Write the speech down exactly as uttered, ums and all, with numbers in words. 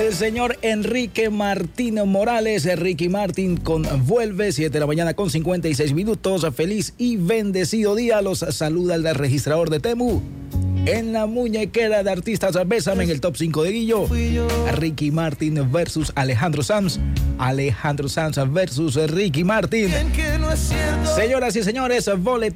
el señor Enrique Martín Morales. Ricky Martin con Vuelve, siete de la mañana con cincuenta y seis minutos. Feliz y bendecido día. Los saluda el registrador de Temu. En la muñequera de artistas, bésame en el top cinco de Guillo. Ricky Martin versus Alejandro Sanz. Alejandro Sanz versus Ricky Martin. Señoras y señores, boletín.